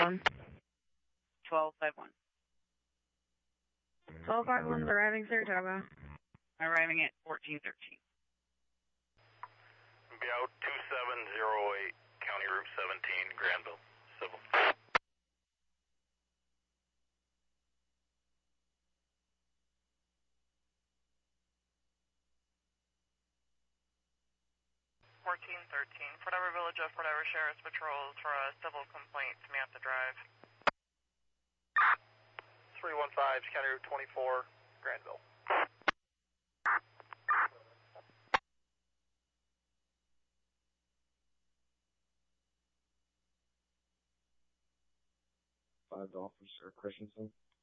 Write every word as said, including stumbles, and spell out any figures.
Saratoga. twelve five one. twelve five one is arriving Saratoga. Arriving at fourteen thirteen. Be out two seven zero eight, County Route seventeen, Granville, civil. fourteen thirteen, Fort Edward Village of Fort Edward Sheriff's Patrols for a civil complaint to me at the drive. three one five, County Route twenty-four, Granville. Five Officer Christensen.